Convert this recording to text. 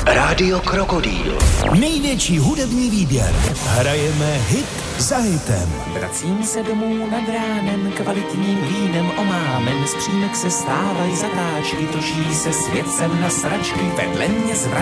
Rádio Krokodýl. Největší hudební výběr. Hrajeme hit za hitem. Vracím se domů nad ránem, kvalitním vínem omámen. Z přímek se stávají zatáčky, točí se svět sem na sračky. Vedle mě zvrací